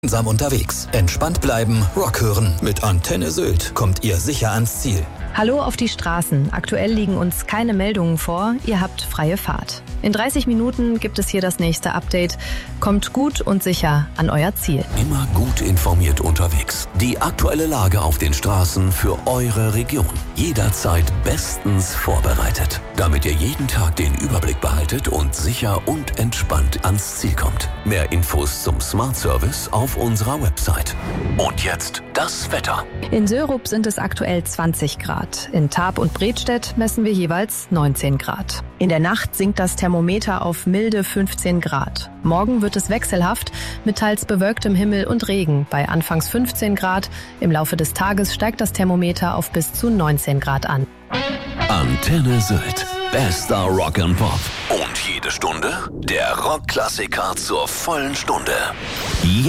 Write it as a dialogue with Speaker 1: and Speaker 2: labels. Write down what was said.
Speaker 1: Gemeinsam unterwegs. Entspannt bleiben, Rock hören. Mit Antenne Sylt kommt ihr sicher ans Ziel.
Speaker 2: Hallo auf die Straßen. Aktuell liegen uns keine Meldungen vor. Ihr habt freie Fahrt. In 30 Minuten gibt es hier das nächste Update. Kommt gut und sicher an euer Ziel.
Speaker 3: Immer gut informiert unterwegs. Die aktuelle Lage auf den Straßen für eure Region. Jederzeit bestens vorbereitet, damit ihr jeden Tag den Überblick behaltet und sicher und entspannt ans Ziel kommt. Mehr Infos zum Smart Service auf unserer Website. Und jetzt das Wetter.
Speaker 2: In Sörup sind es aktuell 20 Grad. In Tarp und Bredstedt messen wir jeweils 19 Grad. In der Nacht sinkt das Thermometer auf milde 15 Grad. Morgen wird es wechselhaft mit teils bewölktem Himmel und Regen bei anfangs 15 Grad. Im Laufe des Tages steigt das Thermometer auf bis zu 19 Grad an.
Speaker 3: Antenne Sylt. Bester Rock and Pop. Und jede Stunde der Rockklassiker zur vollen Stunde.